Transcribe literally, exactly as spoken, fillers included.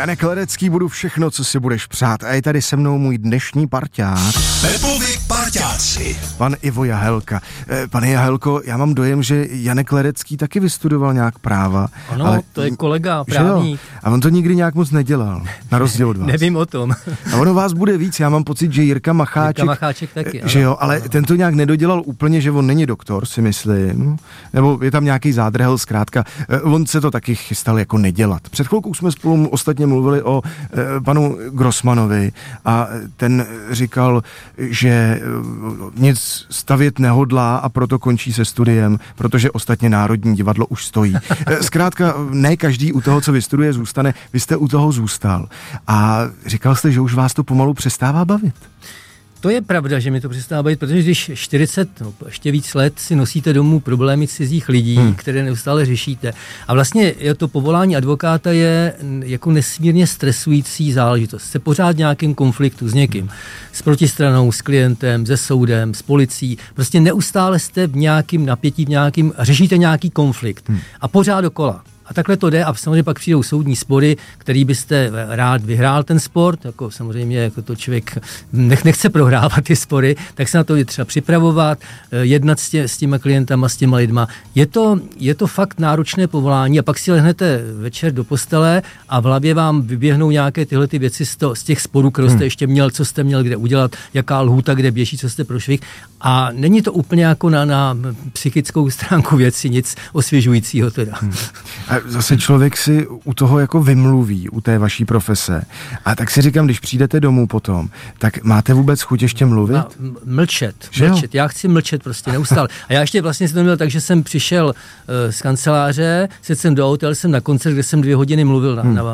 Janek Ledecký, budu všechno, co si budeš přát. A je tady se mnou můj dnešní parťák. Pepovi parťáci. Pan Ivo Jahelka. Pane Jahelko, já mám dojem, že Janek Ledecký taky vystudoval nějak práva. Ano, ale, to je kolega, právník. A on to nikdy nějak moc nedělal, na rozdíl od vás. Nevím o tom. A ono vás bude víc, já mám pocit, že Jirka Macháček... Jirka Macháček taky, že ano. jo, ale ano. ten to nějak nedodělal úplně, že on není doktor, si myslím. Nebo je tam nějaký zádrhel, zkrátka. On se to taky chystal jako nedělat. Před chvilkou jsme spolu ostatně mluvili o e, panu Grossmanovi a ten říkal, že e, nic stavět nehodlá a proto končí se studiem, protože ostatně Národní divadlo už stojí. E, zkrátka, ne každý u toho, co vystuduje, zůstane. Vy jste u toho zůstal. A říkal jste, že už vás to pomalu přestává bavit. To je pravda, že mi to přestává bavit, protože když čtyřicet, no, ještě víc let si nosíte domů problémy cizích lidí, hmm. které neustále řešíte. A vlastně je to povolání advokáta je jako nesmírně stresující záležitost. Jste pořád v nějakém konfliktu s někým. S protistranou, s klientem, se soudem, s policií. Prostě neustále jste v nějakým napětí, v nějakým, řešíte nějaký konflikt. Hmm. A pořád dokola. A takhle to jde a samozřejmě pak přijdou soudní spory, který byste rád vyhrál ten sport, jako samozřejmě jako to člověk nech, nechce prohrávat ty spory, tak se na to je třeba připravovat, jednat s, tě, s těma klientama, s těma lidma. Je to, je to fakt náročné povolání a pak si lehnete večer do postele a v hlavě vám vyběhnou nějaké tyhle ty věci z, to, z těch sporů, které jste hmm. ještě měl, co jste měl kde udělat, jaká lhůta, kde běží, co jste prošvih. A není to úplně jako na, na psychickou stránku věci nic osvěžujícího teda. Hmm. A zase člověk si u toho jako vymluví, u té vaší profese. A tak si říkám, když přijdete domů potom, tak máte vůbec chuť ještě mluvit? A mlčet, že mlčet. Já chci mlčet prostě neustále. A já ještě vlastně si to měl tak, že jsem přišel uh, z kanceláře, sedl jsem do auta, jsem na koncert, kde jsem dvě hodiny mluvil na, hmm. na